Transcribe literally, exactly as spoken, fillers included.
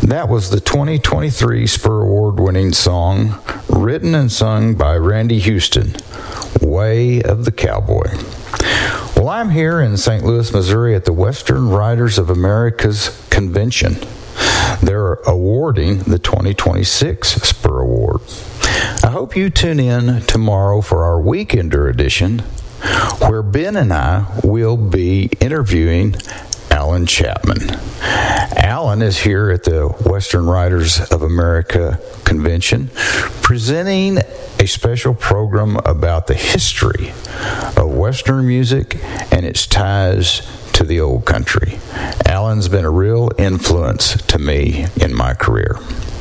That was the twenty twenty-three Spur Award-winning song, written and sung by Randy Houston, Way of the Cowboy. Well, I'm here in Saint Louis, Missouri at the Western Writers of America's convention. They're awarding the twenty twenty-six Spur Award. I hope you tune in tomorrow for our Weekender edition, where Ben and I will be interviewing Alan Chapman. Alan is here at the Western Writers of America convention presenting a special program about the history of Western music and its ties to the old country. Alan's been a real influence to me in my career.